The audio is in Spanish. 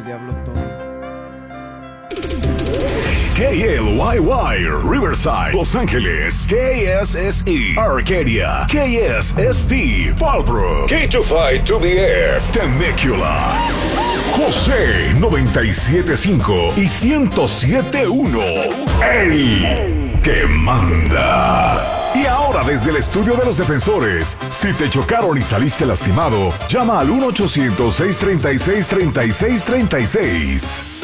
diablo todo. KLYY, Riverside, Los Ángeles, KSSE, Arcadia, KSST, Fallbrook, K25-2BF, Temecula, José 97.5 y 107.1, el que manda. Y ahora desde el estudio de los defensores, si te chocaron y saliste lastimado, llama al 1-800-636-3636.